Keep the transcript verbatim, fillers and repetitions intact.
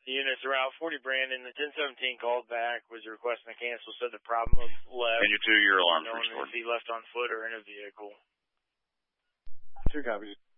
units are out. forty Brandon, the ten seventeen called back, was requesting a cancel, said the problem left. And your two, your alarm no one restored. is he left on foot or in a vehicle. Two copies.